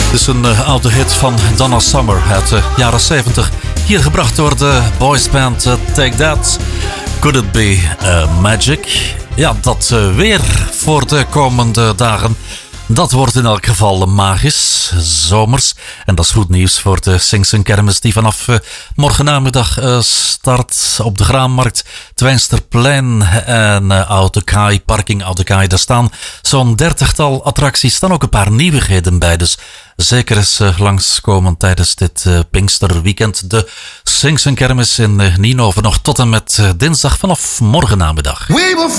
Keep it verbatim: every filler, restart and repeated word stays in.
Dit is een uh, oude hit van Donna Summer uit de jaren zeventig. Hier gebracht door de boysband uh, Take That. Could it be uh, magic? Ja, dat uh, weer voor de komende dagen. Dat wordt in elk geval magisch, zomers. En dat is goed nieuws voor de Singsen Kermis die vanaf uh, morgennamiddag uh, start op de Graanmarkt, Twijnsterplein en uh, Autokaai, parking Autokaai. Daar staan zo'n dertigtal attracties, staan ook een paar nieuwigheden bij. Dus zeker eens uh, langskomen tijdens dit uh, Pinksterweekend. De Singsen Kermis in uh, Nienhoven nog tot en met uh, dinsdag vanaf morgennamiddag. We were